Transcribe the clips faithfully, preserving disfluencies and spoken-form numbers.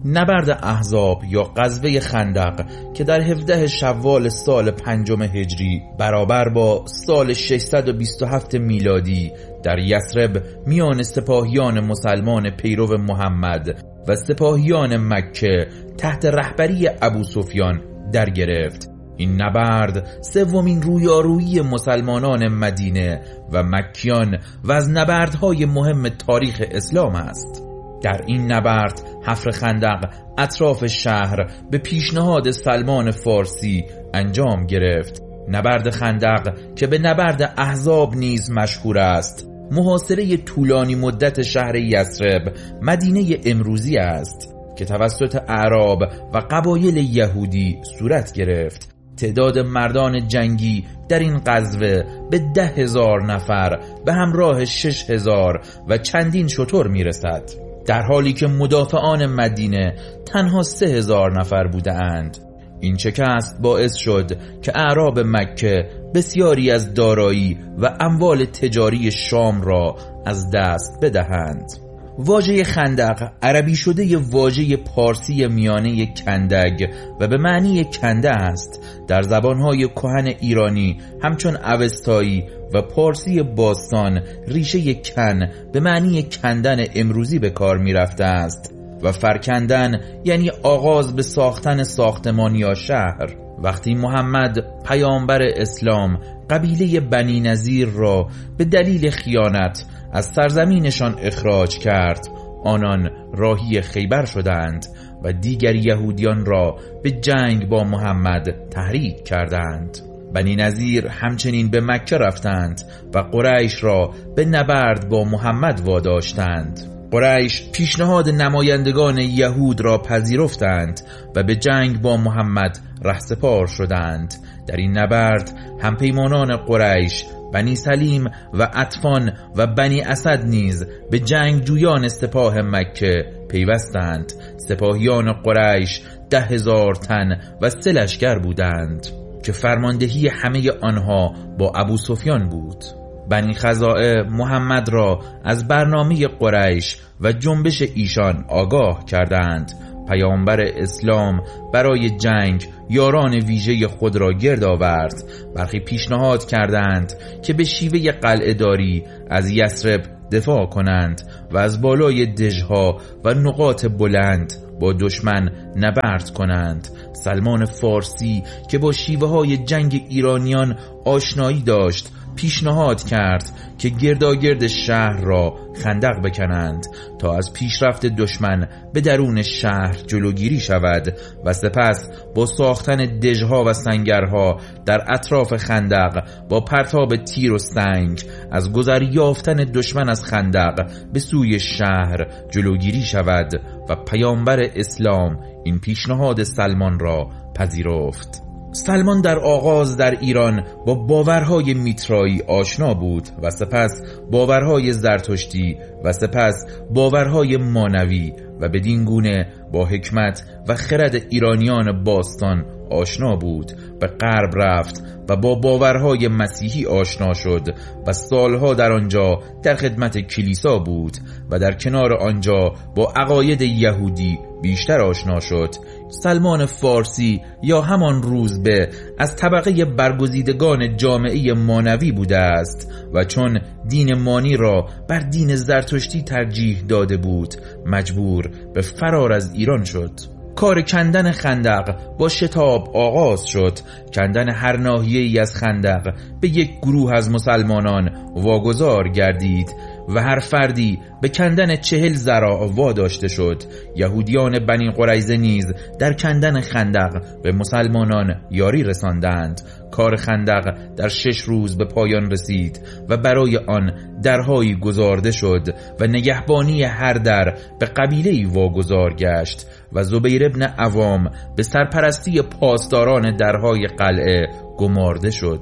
نبرد احزاب یا غزوه خندق که در هفدهم شوال سال پنجم هجری برابر با سال ششصد و بیست و هفت میلادی در یثرب میان سپاهیان مسلمان پیرو محمد و سپاهیان مکه تحت رهبری ابوسفیان در گرفت. این نبرد سومین رویارویی مسلمانان مدینه و مکیان و از نبردهای مهم تاریخ اسلام است. در این نبرد حفر خندق اطراف شهر به پیشنهاد سلمان فارسی انجام گرفت. نبرد خندق که به نبرد احزاب نیز مشهور است، محاصره طولانی مدت شهر یثرب مدینه امروزی است که توسط اعراب و قبایل یهودی صورت گرفت. تعداد مردان جنگی در این غزوه به ده هزار نفر به همراه شش هزار و چندین شتر میرسد، در حالی که مدافعان مدینه تنها سه هزار نفر بوده اند. این شکست باعث شد که اعراب مکه بسیاری از دارایی و اموال تجاری شام را از دست بدهند. واژه خندق عربی شده واژه پارسی میانه کندگ و به معنی کنده است. در زبانهای کهن ایرانی همچون اوستایی و پارسی باستان ریشه کن به معنی کندن امروزی به کار می رفته است و فرکندن یعنی آغاز به ساختن ساختمان یا شهر. وقتی محمد پیامبر اسلام قبیله بنی نظیر را به دلیل خیانت از سرزمینشان اخراج کرد، آنان راهی خیبر شدند و دیگر یهودیان را به جنگ با محمد تحریک کردند. بنی نظیر همچنین به مکه رفتند و قریش را به نبرد با محمد واداشتند. قریش پیشنهاد نمایندگان یهود را پذیرفتند و به جنگ با محمد رهسپار شدند. در این نبرد همپیمانان قریش بنی سلیم و عطفان و بنی اسد نیز به جنگجویان سپاه مکه پیوستند. سپاهیان قریش ده هزار تن و سه لشکر بودند که فرماندهی همه آنها با ابوسفیان بود. بنی خزاعه محمد را از برنامه قریش و جنبش ایشان آگاه کردند. پیامبر اسلام برای جنگ یاران ویژه خود را گرد آورد. برخی پیشنهاد کردند که به شیوه قلعه‌داری از یثرب دفاع کنند و از بالای دژها و نقاط بلند با دشمن نبرد کنند. سلمان فارسی که با شیوه های جنگ ایرانیان آشنایی داشت پیشنهاد کرد که گرداگرد شهر را خندق بکنند تا از پیشرفت دشمن به درون شهر جلوگیری شود و سپس با ساختن دژها و سنگرها در اطراف خندق با پرتاب تیر و سنگ از گذر یافتن دشمن از خندق به سوی شهر جلوگیری شود و پیامبر اسلام این پیشنهاد سلمان را پذیرفت. سلمان در آغاز در ایران با باورهای میترایی آشنا بود و سپس باورهای زرتشتی و سپس باورهای مانوی و بدین گونه با حکمت و خرد ایرانیان باستان آشنا بود. به غرب رفت و با باورهای مسیحی آشنا شد و سالها در آنجا در خدمت کلیسا بود و در کنار آنجا با عقاید یهودی بیشتر آشنا شد. سلمان فارسی یا همان روزبه از طبقه برگزیدگان جامعه مانوی بوده است و چون دین مانی را بر دین زرتشتی ترجیح داده بود مجبور به فرار از ایران شد. کار کندن خندق با شتاب آغاز شد. کندن هر ناحیه‌ای از خندق به یک گروه از مسلمانان واگذار گردید و هر فردی به کندن چهل ذراع واداشته شد. یهودیان بنی قریظه نیز در کندن خندق به مسلمانان یاری رساندند. کار خندق در شش روز به پایان رسید و برای آن درهایی گذارده شد و نگهبانی هر در به قبیله‌ای واگذار گشت و زبیر ابن عوام به سرپرستی پاسداران درهای قلعه گمارده شد.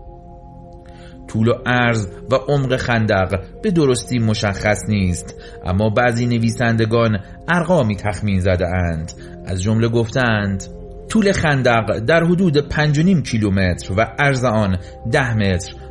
طول و عرض و عمق خندق به درستی مشخص نیست، اما بعضی نویسندگان ارقامی تخمین زده اند. از جمله گفتند طول خندق در حدود پنج و نیم کیلومتر و عرض آن ده متر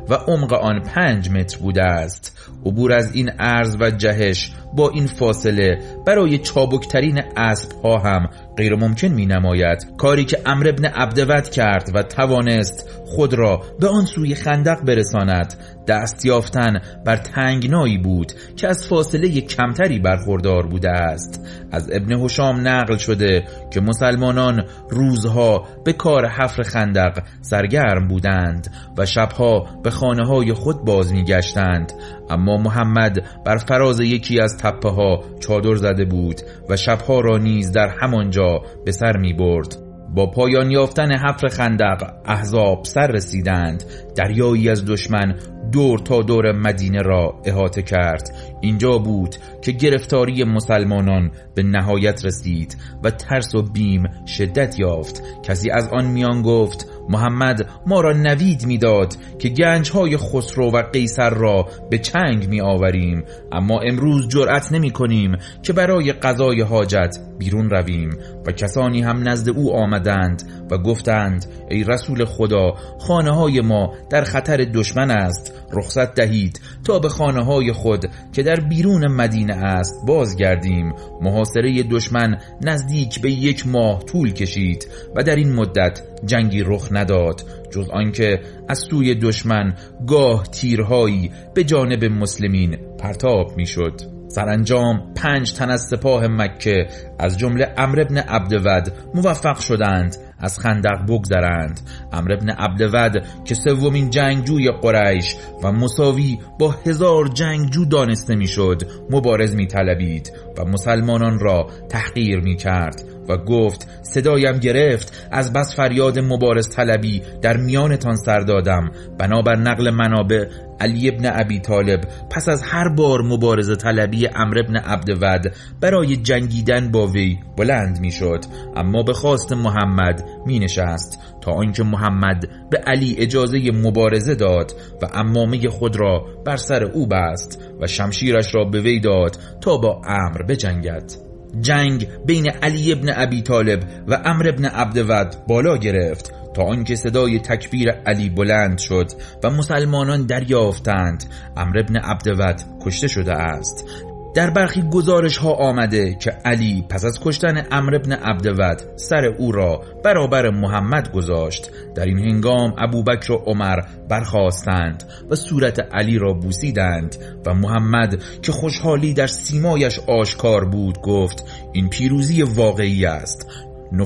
و عمق آن پنج متر بوده است. عبور از این عرض و جهش با این فاصله برای چابکترین اسب‌ها هم غیر ممکن می نماید، کاری که عمرو بن عبدود کرد و توانست خود را به آن سوی خندق برساند. دست یافتن بر تنگنایی بود که از فاصله کمتری برخوردار بوده است. از ابن هشام نقل شده که مسلمانان روزها به کار حفر خندق سرگرم بودند و شبها به خانه های خود باز می گشتند، اما محمد بر فراز یکی از تپه ها چادر زده بود و شبها را نیز در همانجا به سر می برد. با پایان یافتن حفر خندق احزاب سر رسیدند. دریایی از دشمن دور تا دور مدینه را احاطه کرد. اینجا بود که گرفتاری مسلمانان به نهایت رسید و ترس و بیم شدت یافت. کسی از آن میان گفت محمد ما را نوید میداد که گنجهای خسرو و قیصر را به چنگ می آوریم، اما امروز جرأت نمی کنیم که برای قضای حاجت بیرون رویم. و کسانی هم نزد او آمدند و گفتند ای رسول خدا، خانه های ما در خطر دشمن است، رخصت دهید تا به خانه های خود که در بیرون مدینه است بازگردیم. محاصره دشمن نزدیک به یک ماه طول کشید و در این مدت جنگی رخ نداد، جز آنکه از سوی دشمن گاه تیرهایی به جانب مسلمین پرتاب میشد. سرانجام پنج تن از سپاه مکه از جمله عمرو بن عبدود موفق شدند از خندق بگذرند. عمرو بن عبدود که سومین جنگجوی قریش و مساوی با هزار جنگجو دانسته میشد، مبارز می طلبید و مسلمانان را تحقیر می کرد و گفت صدایم گرفت، از بس فریاد مبارز طلبی در میانتان سر دادم. بنابر نقل منابع علی ابن ابی طالب پس از هر بار مبارزه طلبی عمرو ابن عبدود برای جنگیدن با وی بلند می شد، اما به خواست محمد می نشست تا آنکه محمد به علی اجازه مبارزه داد و عمامه خود را بر سر او بست و شمشیرش را به وی داد تا با عمرو بجنگد. جنگ بین علی ابن ابی طالب و عمرو ابن عبدود بالا گرفت تا آنکه صدای تکبیر علی بلند شد و مسلمانان دریافتند عمرو ابن عبدود کشته شده است. در برخی گزارش ها آمده که علی پس از کشتن عمرو بن عبدود سر او را برابر محمد گذاشت. در این هنگام ابوبکر و عمر برخاستند و صورت علی را بوسیدند و محمد که خوشحالی در سیمایش آشکار بود گفت این پیروزی واقعی است.